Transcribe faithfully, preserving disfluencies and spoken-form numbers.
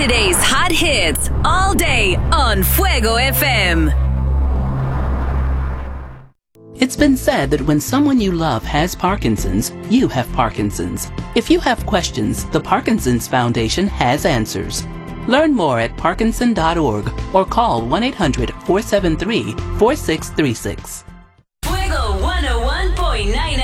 Today's hot hits all day on Fuego F M. It's been said that when someone you love has Parkinson's, you have Parkinson's. If you have questions, the Parkinson's Foundation has answers. Learn more at parkinson dot org or call one eight hundred four seven three four six three six. Fuego one oh one point nine